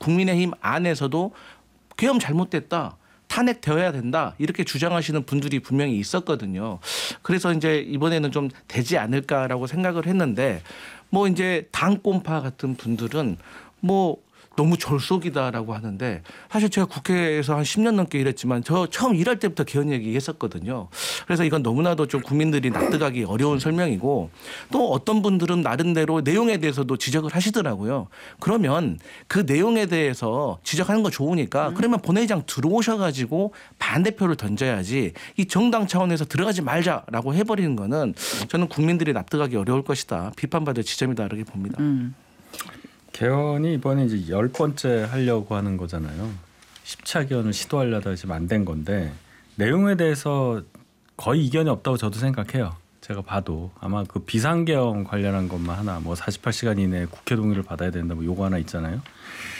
국민의힘 안에서도 계엄 잘못됐다. 탄핵되어야 된다 이렇게 주장하시는 분들이 분명히 있었거든요. 그래서 이제 이번에는 좀 되지 않을까라고 생각을 했는데 뭐 이제 당권파 같은 분들은 뭐 너무 졸속이다라고 하는데 사실 제가 국회에서 한 10년 넘게 일했지만 저 처음 일할 때부터 개헌 얘기했었거든요. 그래서 이건 너무나도 좀 국민들이 납득하기 어려운 설명이고 또 어떤 분들은 나름대로 내용에 대해서도 지적을 하시더라고요. 그러면 그 내용에 대해서 지적하는 거 좋으니까 그러면 본회의장 들어오셔가지고 반대표를 던져야지 이 정당 차원에서 들어가지 말자라고 해버리는 거는 저는 국민들이 납득하기 어려울 것이다. 비판받을 지점이다 이렇게 봅니다. 개헌이 이번에 이제 10번째 하려고 하는 거잖아요. 10차 개헌을 시도하려다 지금 안 된 건데 내용에 대해서 거의 이견이 없다고 저도 생각해요. 제가 봐도 아마 그 비상계엄 관련한 것만 하나 뭐 48시간 이내에 국회 동의를 받아야 된다 뭐 요거 하나 있잖아요.